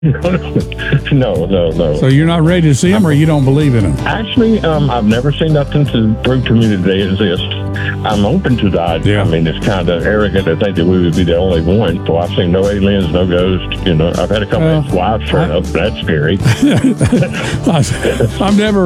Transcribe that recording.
No. So you're not ready to see them, or you don't believe in them? Actually, I've never seen nothing to prove to me that they exist. I'm open to the idea. Yeah. I mean, it's kind of arrogant to think that we would be the only one. So I've seen no aliens, no ghosts. I've had a couple of wives turn up. That's scary. I've never